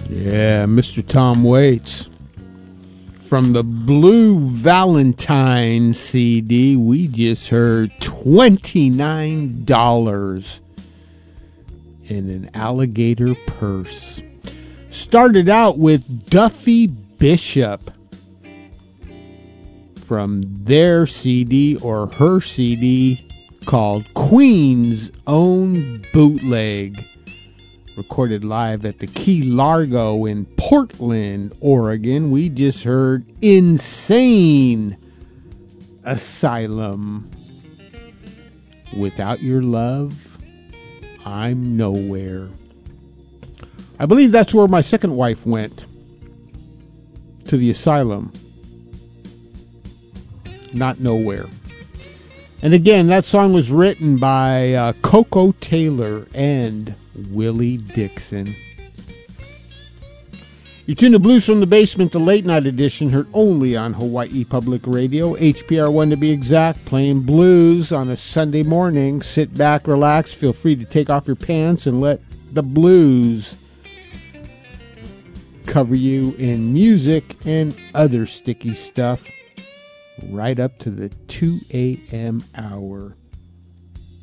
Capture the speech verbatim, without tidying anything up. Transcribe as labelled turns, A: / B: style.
A: Yeah, Mister Tom Waits. From the Blue Valentine C D, we just heard twenty-nine dollars in an alligator purse. Started out with Duffy Bishop from their C D or her C D called Queen's Own Bootleg. Recorded live at the Key Largo in Portland, Oregon. We just heard Insane Asylum. Without Your Love, I'm Nowhere. I believe that's where my second wife went. To the asylum. Not nowhere. And again, that song was written by uh, Coco Taylor and Willie Dixon. You tune to Blues from the Basement, the late night edition, heard only on Hawaii Public Radio, H P R one to be exact, playing blues on a Sunday morning. Sit back, relax, feel free to take off your pants and let the blues cover you in music and other sticky stuff right up to the two a.m. hour.